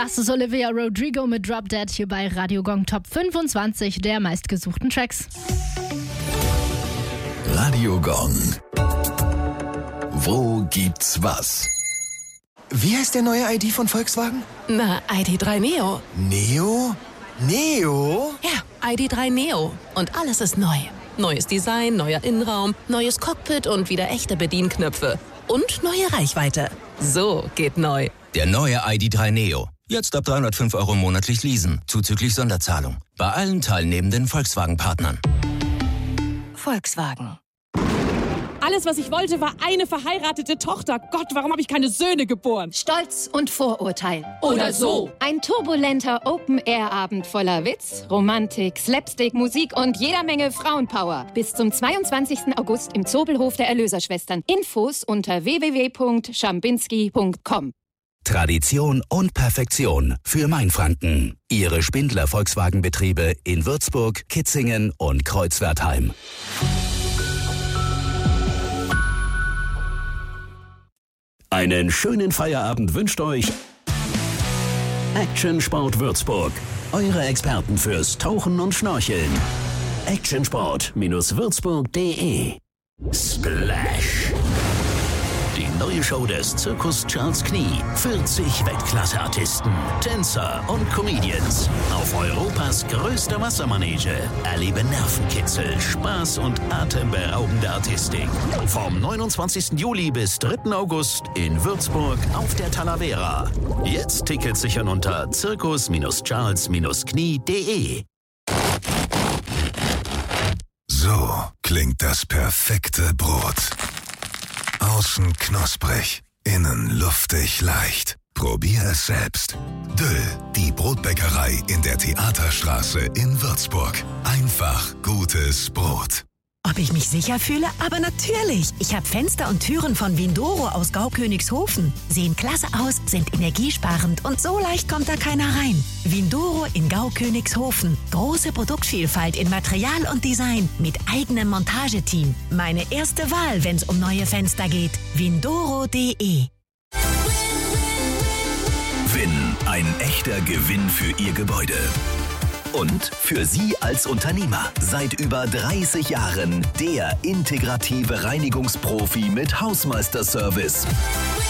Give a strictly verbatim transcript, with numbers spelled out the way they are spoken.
Das ist Olivia Rodrigo mit Drop Dead hier bei Radio Gong Top fünfundzwanzig der meistgesuchten Tracks. Radio Gong. Wo gibt's was? Wie heißt der neue I D von Volkswagen? Na, I D drei Neo. Neo? Neo? Ja, I D drei Neo. Und alles ist neu. Neues Design, neuer Innenraum, neues Cockpit und wieder echte Bedienknöpfe. Und neue Reichweite. So geht neu. Der neue I D drei Neo. Jetzt ab dreihundertfünf Euro monatlich leasen, zuzüglich Sonderzahlung. Bei allen teilnehmenden Volkswagen-Partnern. Volkswagen. Alles, was ich wollte, war eine verheiratete Tochter. Gott, warum habe ich keine Söhne geboren? Stolz und Vorurteil. Oder so. Ein turbulenter Open-Air-Abend voller Witz, Romantik, Slapstick, Musik und jeder Menge Frauenpower. Bis zum zweiundzwanzigsten August im Zobelhof der Erlöserschwestern. Infos unter w w w punkt schambinski punkt com. Tradition und Perfektion für Mainfranken. Ihre Spindler Volkswagenbetriebe in Würzburg, Kitzingen und Kreuzwertheim. Einen schönen Feierabend wünscht euch Action Sport Würzburg. Eure Experten fürs Tauchen und Schnorcheln. actionsport Würzburg punkt de. Splash. Die neue Show des Zirkus Charles Knie. vierzig Weltklasse-Artisten, Tänzer und Comedians. Auf Europas größter Wassermanege. Erlebe Nervenkitzel, Spaß und atemberaubende Artistik. Vom neunundzwanzigsten Juli bis dritten August in Würzburg auf der Talavera. Jetzt Tickets sichern unter zirkus charles knie punkt de. So klingt das perfekte Brot. Außen knusprig, innen luftig leicht. Probier es selbst. Düll, die Brotbäckerei in der Theaterstraße in Würzburg. Einfach gutes Brot. Ob ich mich sicher fühle? Aber natürlich. Ich habe Fenster und Türen von Windoro aus Gaukönigshofen. Sehen klasse aus, sind energiesparend und so leicht kommt da keiner rein. Windoro in Gaukönigshofen. Große Produktvielfalt in Material und Design mit eigenem Montageteam. Meine erste Wahl, wenn es um neue Fenster geht. Windoro punkt de. Win, ein echter Gewinn für Ihr Gebäude. Und für Sie als Unternehmer. Seit über dreißig Jahren der integrative Reinigungsprofi mit Hausmeisterservice.